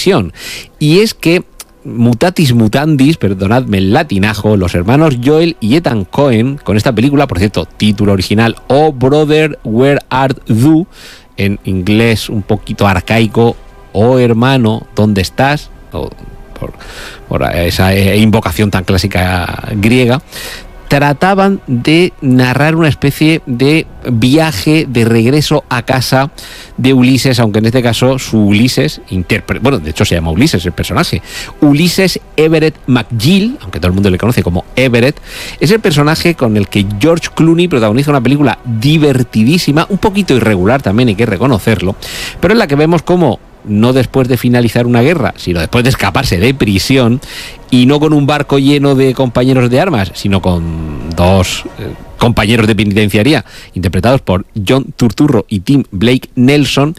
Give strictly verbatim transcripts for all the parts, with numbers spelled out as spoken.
prisión. Y es que mutatis mutandis, perdonadme el latinajo, los hermanos Joel y Ethan Coen, con esta película, por cierto, título original, Oh Brother, Where Art Thou, en inglés un poquito arcaico, Oh hermano, ¿dónde estás? O, por, por esa invocación tan clásica griega, trataban de narrar una especie de viaje de regreso a casa de Ulises, aunque en este caso su Ulises, interpre- bueno, de hecho se llama Ulises el personaje, Ulises Everett McGill, aunque todo el mundo le conoce como Everett, es el personaje con el que George Clooney protagoniza una película divertidísima, un poquito irregular también, hay que reconocerlo, pero en la que vemos cómo no después de finalizar una guerra, sino después de escaparse de prisión, y no con un barco lleno de compañeros de armas, sino con dos eh, compañeros de penitenciaría, interpretados por John Turturro y Tim Blake Nelson,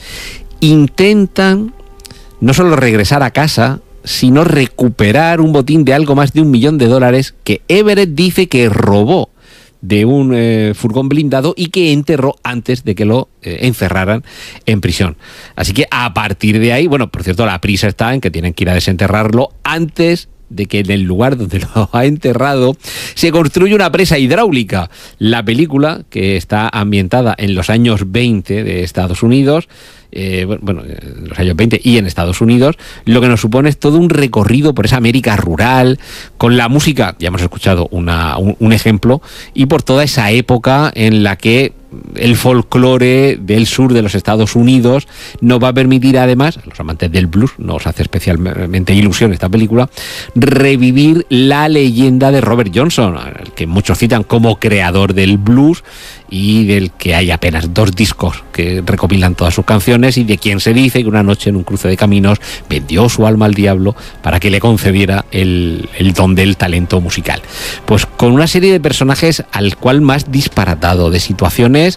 intentan no solo regresar a casa, sino recuperar un botín de algo más de un millón de dólares que Everett dice que robó de un eh, furgón blindado y que enterró antes de que lo eh, encerraran en prisión. Así que a partir de ahí, bueno, por cierto, la prisa está en que tienen que ir a desenterrarlo antes de que en el lugar donde lo ha enterrado se construya una presa hidráulica. La película, que está ambientada en los años veinte de Estados Unidos, eh, bueno, en los años veinte y en Estados Unidos, lo que nos supone es todo un recorrido por esa América rural, con la música, ya hemos escuchado una, un, un ejemplo, y por toda esa época en la que el folclore del sur de los Estados Unidos nos va a permitir, además, a los amantes del blues, nos hace especialmente ilusión esta película, revivir la leyenda de Robert Johnson, al que muchos citan como creador del blues y del que hay apenas dos discos que recopilan todas sus canciones, y de quien se dice que una noche en un cruce de caminos vendió su alma al diablo para que le concediera el, el don del talento musical. Pues con una serie de personajes al cual más disparatado, de situaciones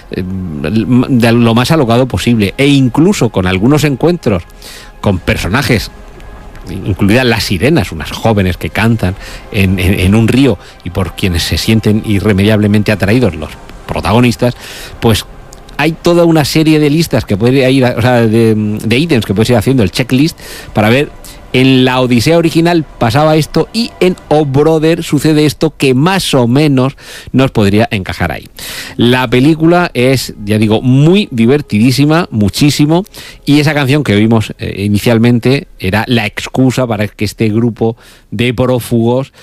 de lo más alocado posible, e incluso con algunos encuentros con personajes, incluidas las sirenas, unas jóvenes que cantan en, en, en un río y por quienes se sienten irremediablemente atraídos los protagonistas, pues hay toda una serie de listas que puede ir, o sea, de, de ítems que puedes ir haciendo el checklist para ver. En la Odisea original pasaba esto y en Oh Brother sucede esto, que más o menos nos podría encajar ahí. La película es, ya digo, muy divertidísima, muchísimo, y esa canción que oímos eh, inicialmente era la excusa para que este grupo de prófugos,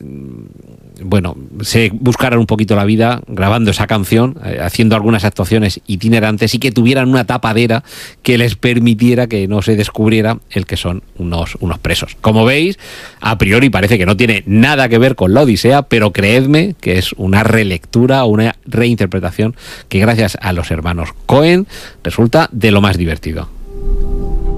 bueno, se buscaran un poquito la vida grabando esa canción, eh, haciendo algunas actuaciones itinerantes y que tuvieran una tapadera que les permitiera que no se descubriera el que son unos, unos presos. Como veis, a priori parece que no tiene nada que ver con la Odisea, pero creedme que es una relectura o una reinterpretación que gracias a los hermanos Coen resulta de lo más divertido.